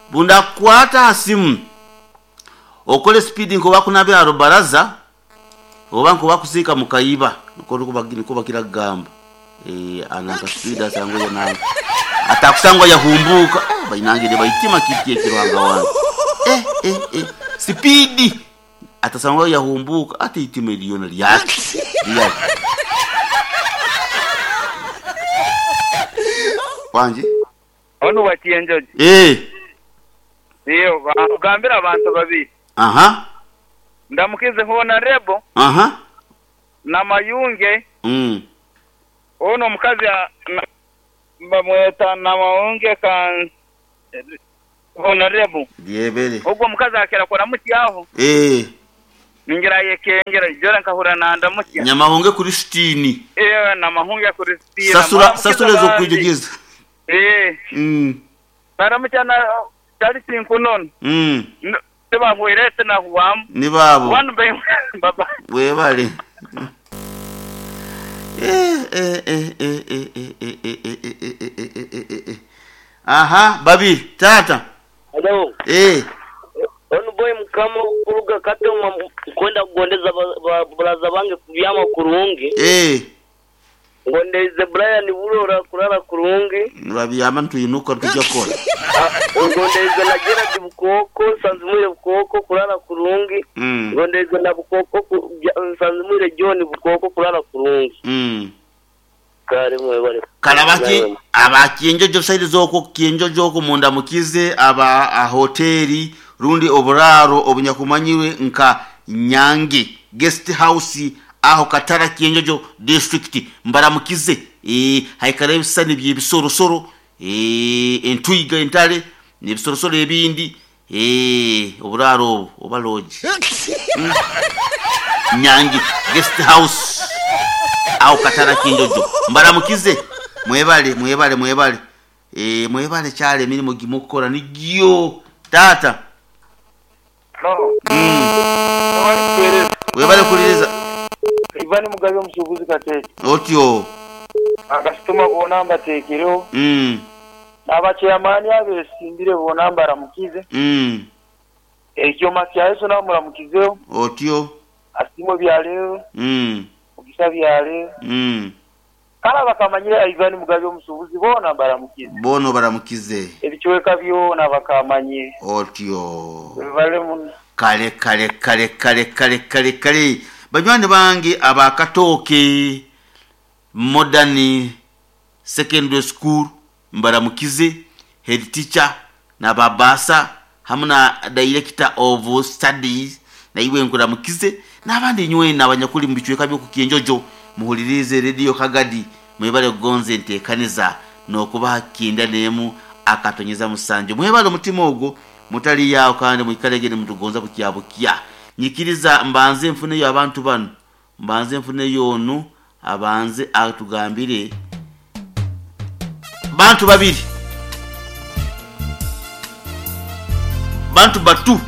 bunda kwata asimu okole speeding ko bakunabira rubaraza obanko bakusika mukayiba ko bakira gamba ananga speed asango yana atakusangwa yahumbuka bainangire baitima kiti ekirwanga wangu speed atasangwa yahumbuka ati itime liona lyake Wanji ono wakienjoje iyo bagambira abantu babiri ndamukize hona rebo na mayunge ono mukazi bamweta na mayunge kan hona rebo diebele ubwo mukazi akera kora muti yaho ningira yekengera jora nkahura nanda muti nyamahunge kuri stini na mahunge kuri stini sasure zo kwijigiza Paramchana tari sinkunon. Teba mwirete na huam. Ni babu. One by baba. We bali. Aha, babi, tata. Hello. Ono boy mkama kuruga katoma kwenda kugondeza baraza bange kubyama kurungi. Ngondeze Brian Burora kurara kurungi babiyama ntuyinuka tujjakora ngondeze na Gerard Bukoko Sanzimure Bukoko kurara kurungi ngondeze na Bukoko Sanzimure John Bukoko kurara kurungi kare mwebare kalabaki abakienjojo side zoko kienjojo ko munda mukize aba a hoteli rundi oburaro obunyakumanyirwe nka Nyange guest house aho Katara kienjojo district mbaramukize haikare bisani byibisorosoro entwiga entale nibisorosoro ebindi oburaro obaloji Nyangi guest house aho Katara kienjojo mbaramukize mwebale mwebale cyale mirimo gimukora nigyo tata webale kuliriza Ivani Mugabe Musuguzi Kateke. Otyo. Akasituma bonamba tekero. Abacheyamani abesindire bonamba ramukize. Ekyo makyaso na muramukize. Otyo. Asimo byaleo. Okisa byaleo. Kala bakamanyira Ivani Mugabe Musuguzi bona baramukize. Bono baramukize. Ebichweka byo nabakamanye. Otyo. Bale mun kale banywane bange abakatoke modern secondary school mbaramukize head teacher na babasa hamuna director of studies na iwe nkuramukize nabandi nywe nabanyakuri mbichweka byo kukienjojo muhulirize radio Kagadi mwebale gonze ntekaniza no kuba kinda nemu akatonyeza musanje mwebale mutima ogo mutali yawo kandi muikalegene mutugonza kukiabukia nyikiriza mbanze mfune yo abantu bano mbanze mfune yonu abanze atugambire bantu babiri bantu batu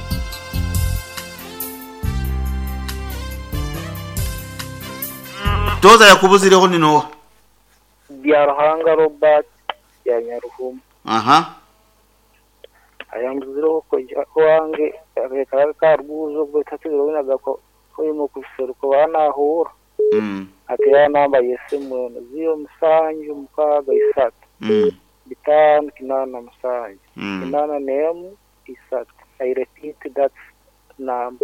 toza yakubuzireho nino Byarahanga Robert ya Nyaruhuma ayambuziro ko wange akeka karbuzo bwetatu binaga ko koyimo kuseruko banahura atya namba yesimu zio msanju mukaga isatu bitanu kinana msanju kinana nemu isatu. I repeat that number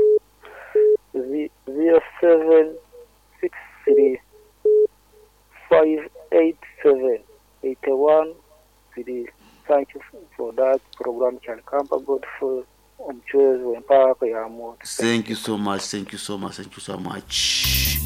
0763 587 81 Thank you for that program, Chankampa. God for Thank you so much.